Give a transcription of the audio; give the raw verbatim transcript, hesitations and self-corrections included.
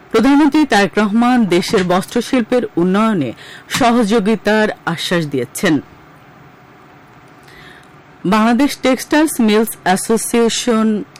প্রধানমন্ত্রী তারেক রহমান দেশের বস্ত্রশিল্পের উন্নয়নে সহযোগিতার আশ্বাস দিয়েছেন। Bangladesh textiles mills association